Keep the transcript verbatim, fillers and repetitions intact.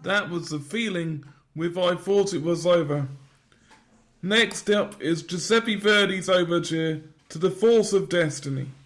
That was the feeling with I Thought It Was Over. Next up is Giuseppe Verdi's overture to The Force of Destiny.